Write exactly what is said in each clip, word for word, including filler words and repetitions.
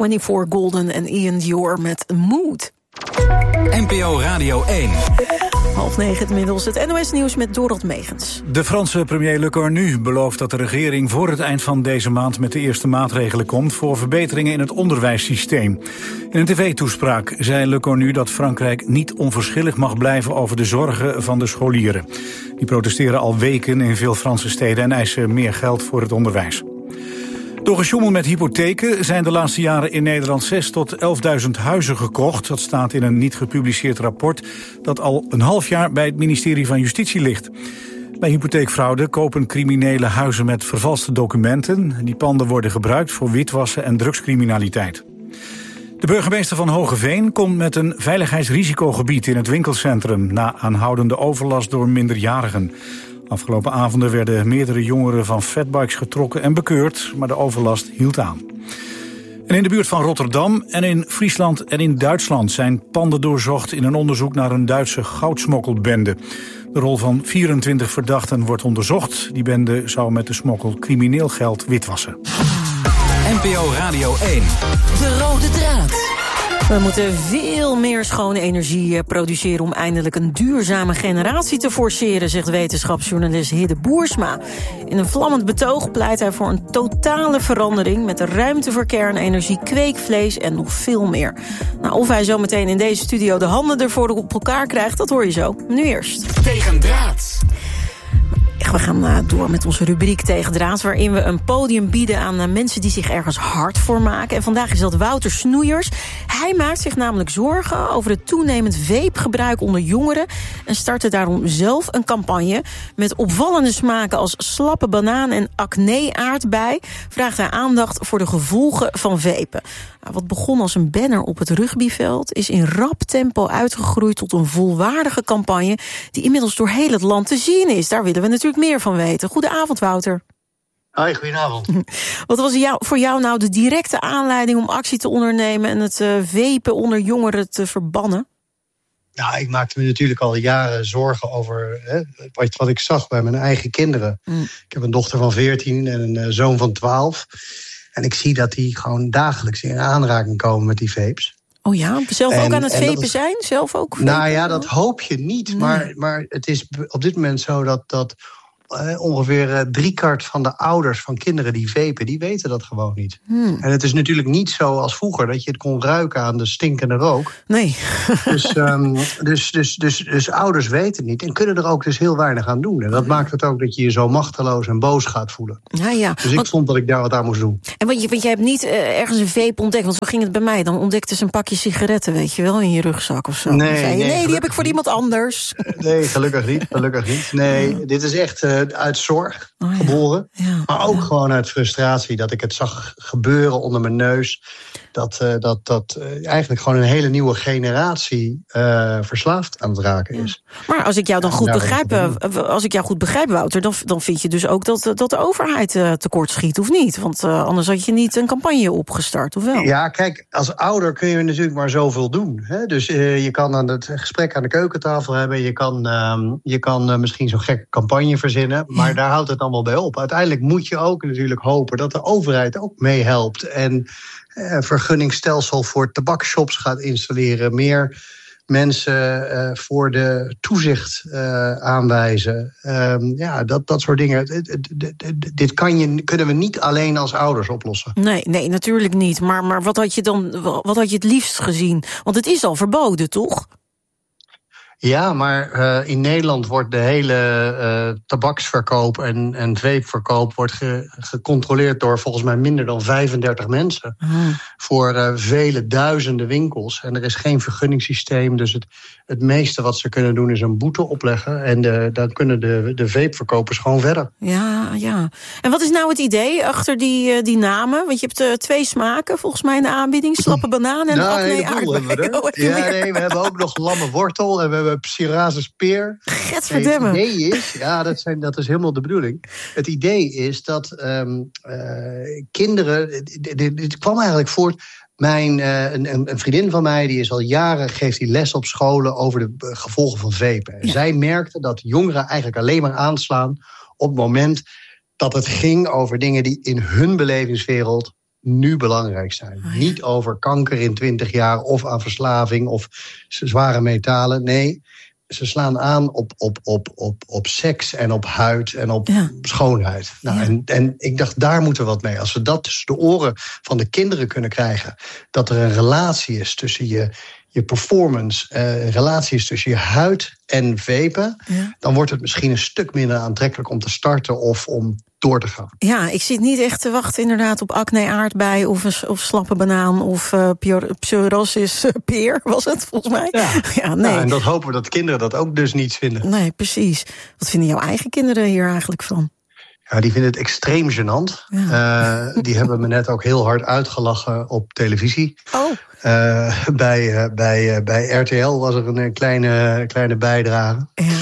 vierentwintig Golden en Ian Dior met Mood. N P O Radio één. Half negen inmiddels, het N O S-nieuws met Dorot Megens. De Franse premier Le Cornu belooft dat de regering voor het eind van deze maand met de eerste maatregelen komt voor verbeteringen in het onderwijssysteem. In een tv-toespraak zei Le Cornu dat Frankrijk niet onverschillig mag blijven over de zorgen van de scholieren. Die protesteren al weken in veel Franse steden en eisen meer geld voor het onderwijs. Door gesjoemel met hypotheken zijn de laatste jaren in Nederland zes tot elfduizend huizen gekocht. Dat staat in een niet gepubliceerd rapport dat al een half jaar bij het ministerie van Justitie ligt. Bij hypotheekfraude kopen criminelen huizen met vervalste documenten. Die panden worden gebruikt voor witwassen en drugscriminaliteit. De burgemeester van Hoogeveen komt met een veiligheidsrisicogebied in het winkelcentrum na aanhoudende overlast door minderjarigen. Afgelopen avonden werden meerdere jongeren van fatbikes getrokken en bekeurd, maar de overlast hield aan. En in de buurt van Rotterdam en in Friesland en in Duitsland zijn panden doorzocht in een onderzoek naar een Duitse goudsmokkelbende. De rol van vierentwintig verdachten wordt onderzocht. Die bende zou met de smokkel crimineel geld witwassen. N P O Radio één. De rode draad. We moeten veel meer schone energie produceren om eindelijk een duurzame generatie te forceren, zegt wetenschapsjournalist Hidde Boersma. In een vlammend betoog pleit hij voor een totale verandering met ruimte voor kernenergie, kweekvlees en nog veel meer. Nou, of hij zo meteen in deze studio de handen ervoor op elkaar krijgt, dat hoor je zo. Nu eerst. Tegendraads. We gaan door met onze rubriek Tegendraads, waarin we een podium bieden aan mensen die zich ergens hard voor maken. En vandaag is dat Wouter Snoeiers. Hij maakt zich namelijk zorgen over het toenemend vapegebruik onder jongeren en startte daarom zelf een campagne met opvallende smaken als slappe banaan en acne-aardbei. Vraagt hij aandacht voor de gevolgen van vapen. Wat begon als een banner op het rugbyveld is in rap tempo uitgegroeid tot een volwaardige campagne die inmiddels door heel het land te zien is. Daar willen we natuurlijk meer van weten. Goedenavond, Wouter. Hoi, goedenavond. Wat was jou, voor jou nou de directe aanleiding om actie te ondernemen en het uh, vapen onder jongeren te verbannen? Nou, ik maakte me natuurlijk al jaren zorgen over hè, wat, wat ik zag bij mijn eigen kinderen. Mm. Ik heb een dochter van veertien en een uh, zoon van twaalf. En ik zie dat die gewoon dagelijks in aanraking komen met die vapes. Oh ja, zelf en, ook aan het vapen is, zijn? Zelf ook vapen? Nou ja, dat hoop je niet. Nee. Maar, maar het is op dit moment zo dat, dat uh, ongeveer uh, driekwart van de ouders van kinderen die vapen, die weten dat gewoon niet. Hmm. En het is natuurlijk niet zo als vroeger dat je het kon ruiken aan de stinkende rook. Nee. dus, um, dus, dus, dus, dus ouders weten het niet en kunnen er ook dus heel weinig aan doen. En dat maakt het ook dat je je zo machteloos en boos gaat voelen. Ja, ja. Dus ik want, vond dat ik daar wat aan moest doen. En want je, want je hebt niet uh, ergens een vape ontdekt, want zo ging het bij mij. Dan ontdekte ze een pakje sigaretten, weet je wel, in je rugzak of zo. Nee, zei je, nee, nee die heb ik voor iemand anders. Nee, gelukkig niet. Gelukkig niet. Nee, ja. Dit is echt uh, uit zorg oh, ja. geboren. Ja. Maar ook ja. gewoon uit frustratie dat ik het zag gebeuren onder mijn neus. Dat, uh, dat, dat uh, eigenlijk gewoon een hele nieuwe generatie uh, verslaafd aan het raken is. Ja. Maar als ik jou dan ja, goed nou, begrijp, als ik jou goed begrijp, Wouter, dan, dan vind je dus ook dat, dat de overheid uh, tekort schiet, of niet? Want uh, anders had je niet een campagne opgestart, of wel? Ja, kijk, als ouder kun je natuurlijk maar zoveel doen. Hè? Dus uh, je kan dan het gesprek aan de keukentafel hebben, je kan, uh, je kan uh, misschien zo'n gekke campagne verzinnen, maar ja. daar houdt het allemaal bij op. Uiteindelijk moet je ook natuurlijk hopen dat de overheid ook meehelpt en Uh, vergunningsstelsel voor tabakshops gaat installeren, meer mensen uh, voor de toezicht uh, aanwijzen. Um, ja, dat, dat soort dingen. D- d- d- dit kan je, kunnen we niet alleen als ouders oplossen. Nee, nee, natuurlijk niet. Maar, maar wat had je dan, wat had je het liefst gezien? Want het is al verboden, toch? Ja, maar uh, in Nederland wordt de hele uh, tabaksverkoop en, en vapeverkoop wordt ge, gecontroleerd door volgens mij minder dan vijfendertig mensen. Hmm. Voor uh, vele duizenden winkels. En er is geen vergunningssysteem. Dus het, het meeste wat ze kunnen doen is een boete opleggen. En de, dan kunnen de, de vapeverkopers gewoon verder. Ja, ja. En wat is nou het idee achter die, uh, die namen? Want je hebt uh, twee smaken volgens mij in de aanbieding. Slappe banaan en nou, acne aardbei. Oh, ja, nee, we hebben ook nog lamme wortel en we hebben Psirasis peer. Getverdamme. Het idee is, ja, dat, zijn, dat is helemaal de bedoeling. Het idee is dat um, uh, kinderen, dit, dit kwam eigenlijk voort. Mijn, uh, een, een vriendin van mij, die is al jaren, geeft die les op scholen over de gevolgen van vapen. Ja. Zij merkte dat jongeren eigenlijk alleen maar aanslaan op het moment dat het ging over dingen die in hun belevingswereld nu belangrijk zijn. Oh, ja. Niet over kanker in twintig jaar of aan verslaving of zware metalen. Nee, ze slaan aan op, op, op, op, op seks en op huid en op ja. schoonheid. Nou, Ja. en, en ik dacht, daar moeten we wat mee. Als we dat tussen de oren van de kinderen kunnen krijgen, dat er een relatie is tussen je, je performance, uh, relatie is tussen je huid en vapen, Ja. dan wordt het misschien een stuk minder aantrekkelijk om te starten of om door te gaan. Ja, ik zit niet echt te wachten inderdaad op acne aardbei of, een, of slappe banaan of uh, psoriasis uh, peer, was het volgens mij? Ja, ja nee. Nou, en dat hopen we dat kinderen dat ook dus niet vinden. Nee, precies. Wat vinden jouw eigen kinderen hier eigenlijk van? Ja, die vinden het extreem gênant. Ja. Uh, die hebben me net ook heel hard uitgelachen op televisie. Oh. Uh, bij, uh, bij, uh, bij R T L was er een kleine, kleine bijdrage. Ja.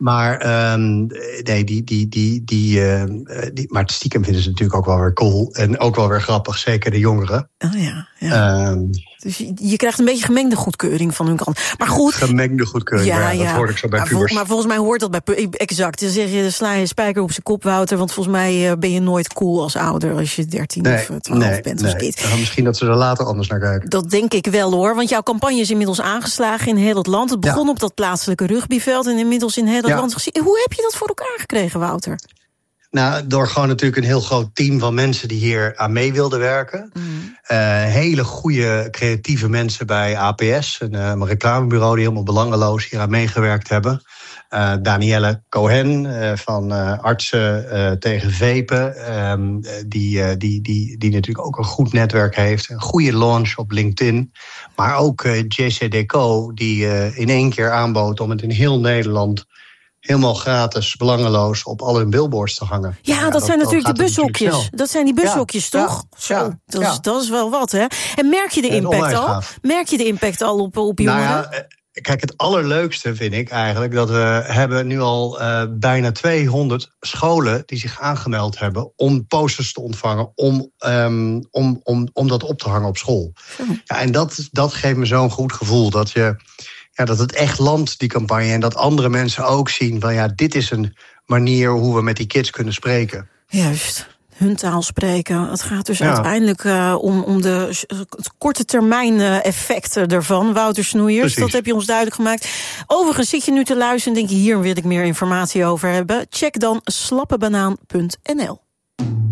Maar um, nee, die, die, die, die, uh, die, maar stiekem vinden ze het natuurlijk ook wel weer cool. En ook wel weer grappig, zeker de jongeren. Oh ja, ja. Um, Dus je, je krijgt een beetje gemengde goedkeuring van hun kant. Maar goed. Gemengde goedkeuring, ja, ja. Dat hoorde ik zo bij maar, pubers. Vol, maar volgens mij hoort dat bij pubers. Exact, dan zeg je, sla je spijker op zijn kop, Wouter. Want volgens mij ben je nooit cool als ouder als je dertien nee, of twaalf nee, bent nee. als kind. Nou, misschien dat ze er later anders naar kijken. Dat denk ik wel hoor, want jouw campagne is inmiddels aangeslagen in heel het land. Het begon ja. op dat plaatselijke rugbyveld en inmiddels in heel het ja. land gezien. Hoe heb je dat voor elkaar gekregen, Wouter? Nou, door gewoon natuurlijk een heel groot team van mensen die hier aan mee wilden werken. Mm. Uh, hele goede creatieve mensen bij A P S, een, uh, een reclamebureau die helemaal belangeloos hier aan meegewerkt hebben. Uh, Danielle Cohen uh, van uh, Artsen uh, tegen Vapen, um, die, uh, die, die, die natuurlijk ook een goed netwerk heeft. Een goede launch op LinkedIn. Maar ook uh, J C Deco, die uh, in één keer aanbood om het in heel Nederland helemaal gratis, belangeloos op al hun billboards te hangen. Ja, ja dat, dat zijn natuurlijk de bushokjes. Natuurlijk dat zijn die bushokjes, ja, toch? Ja, Zo, ja, dat, ja. Is, dat is wel wat, hè? En merk je de impact al? Gaaf. Merk je de impact al op, op jongeren? Nou ja, kijk, het allerleukste vind ik eigenlijk dat we hebben nu al uh, bijna tweehonderd scholen die zich aangemeld hebben om posters te ontvangen, om, um, om, om, om dat op te hangen op school. Ja, en dat, dat geeft me zo'n goed gevoel dat je Ja, dat het echt landt, die campagne. En dat andere mensen ook zien van ja, dit is een manier hoe we met die kids kunnen spreken. Juist, hun taal spreken. Het gaat dus ja. uiteindelijk uh, om, om de het korte termijn uh, effecten ervan. Wouter Snoeiers, Precies. Dat heb je ons duidelijk gemaakt. Overigens zit je nu te luisteren en denk je, hier wil ik meer informatie over hebben. Check dan slappebanaan punt n l.